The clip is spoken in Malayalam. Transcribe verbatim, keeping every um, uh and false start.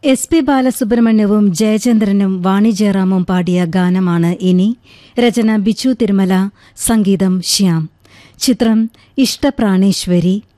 എസ് പി ബാലസുബ്രഹ്മണ്യവും ജയചന്ദ്രനും വാണി ജയറാമും പാടിയ ഗാനമാണ് ഇനി. രചന ബിച്ചു തിരുമല, സംഗീതം ശ്യാം. ചിത്രം ഇഷ്ടപ്രാണേശ്വരി.